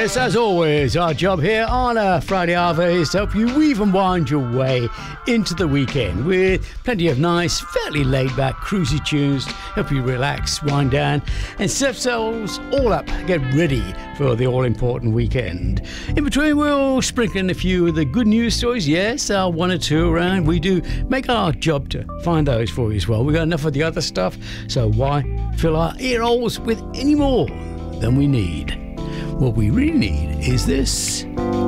Yes, as always, our job here on a Friday Arvo is to help you weave and wind your way into the weekend with plenty of nice, fairly laid-back, cruisy tunes to help you relax, wind down, and set yourselves all up, get ready for the all-important weekend. In between, we'll sprinkle in a few of the good news stories. Yes, one or two around. We do make our job to find those for you as well. We've got enough of the other stuff, so why fill our ear holes with any more than we need? What we really need is this.